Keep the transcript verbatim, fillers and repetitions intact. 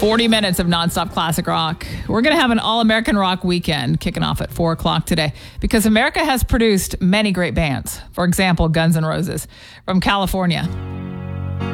forty minutes of nonstop classic rock. We're going to have an all-American rock weekend kicking off at four o'clock today because America has produced many great bands. For example, Guns N' Roses from California.